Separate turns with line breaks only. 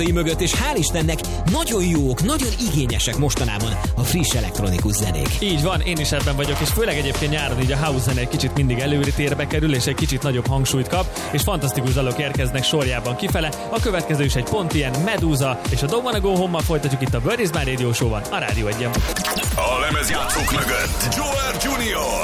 mögött, és hál' Istennek nagyon jók, nagyon igényesek mostanában a friss elektronikus zenék.
Így van, én is ebben vagyok, és főleg egyébként nyáron így a house zene egy kicsit mindig előtérbe kerül, és egy kicsit nagyobb hangsúlyt kap, és fantasztikus dalok érkeznek sorjában kifele. A következő is egy pont ilyen, Medusa, és a Don't Wanna Go Home-mal folytatjuk itt a Where Is My Radio Show-ban, a Rádió 1-en.
A lemezjátszók mögött Joel Junior.